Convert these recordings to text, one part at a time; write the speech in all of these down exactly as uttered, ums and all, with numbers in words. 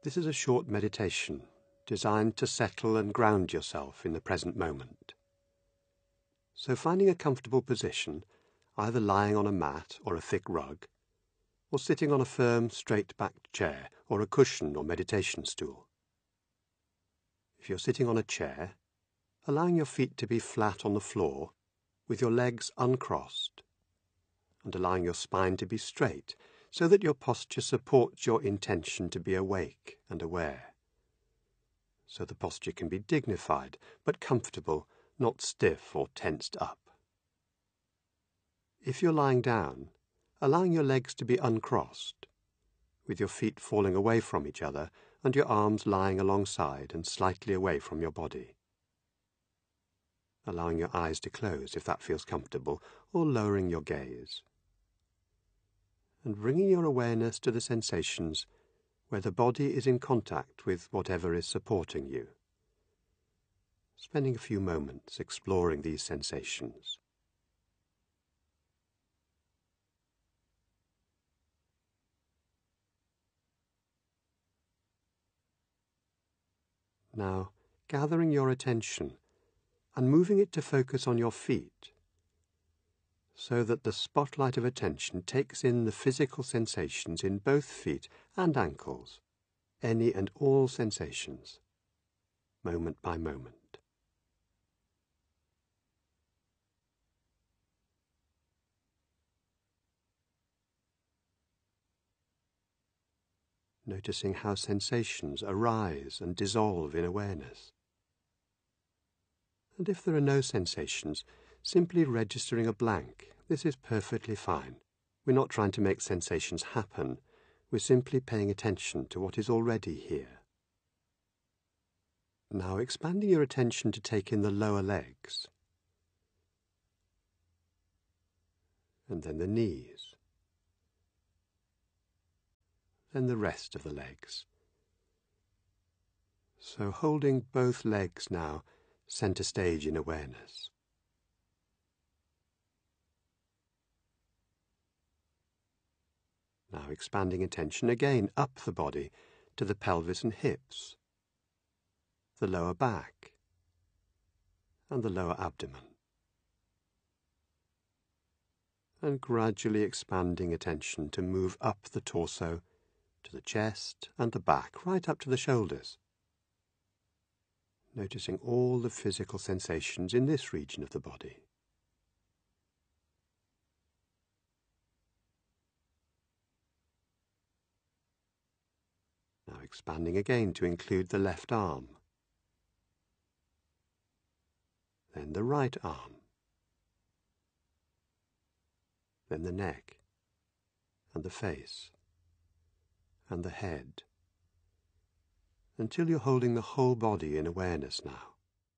This is a short meditation designed to settle and ground yourself in the present moment. So finding a comfortable position, either lying on a mat or a thick rug, or sitting on a firm, straight-backed chair or a cushion or meditation stool. If you're sitting on a chair, allowing your feet to be flat on the floor with your legs uncrossed, and allowing your spine to be straight so that your posture supports your intention to be awake and aware. So the posture can be dignified but comfortable, not stiff or tensed up. If you're lying down, allowing your legs to be uncrossed, with your feet falling away from each other and your arms lying alongside and slightly away from your body. Allowing your eyes to close if that feels comfortable, or lowering your gaze. And bringing your awareness to the sensations where the body is in contact with whatever is supporting you. Spending a few moments exploring these sensations. Now, gathering your attention and moving it to focus on your feet, so that the spotlight of attention takes in the physical sensations in both feet and ankles, any and all sensations, moment by moment. Noticing how sensations arise and dissolve in awareness. And if there are no sensations, simply registering a blank. This is perfectly fine. We're not trying to make sensations happen. We're simply paying attention to what is already here. Now expanding your attention to take in the lower legs, and then the knees, then the rest of the legs. So holding both legs now center stage in awareness. Now expanding attention again up the body to the pelvis and hips, the lower back, and the lower abdomen. And gradually expanding attention to move up the torso, to the chest and the back, right up to the shoulders. Noticing all the physical sensations in this region of the body. Now expanding again to include the left arm, then the right arm, then the neck, and the face, and the head, until you're holding the whole body in awareness now.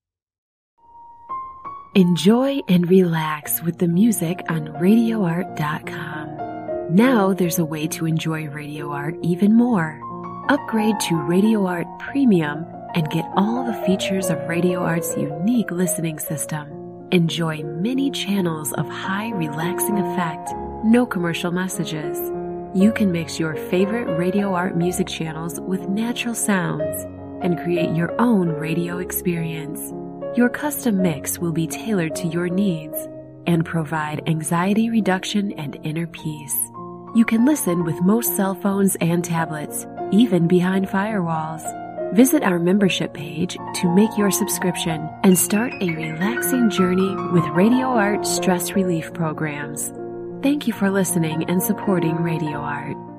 Enjoy and relax with the music on radio art dot com. Now there's a way to enjoy Radio Art even more. Upgrade to Radio Art Premium and get all the features of Radio Art's unique listening system. Enjoy many channels of high relaxing effect, no commercial messages. You can mix your favorite Radio Art music channels with natural sounds and create your own radio experience. Your custom mix will be tailored to your needs and provide anxiety reduction and inner peace. You can listen with most cell phones and tablets, even behind firewalls. Visit our membership page to make your subscription and start a relaxing journey with Radio Art stress relief programs. Thank you for listening and supporting Radio Art.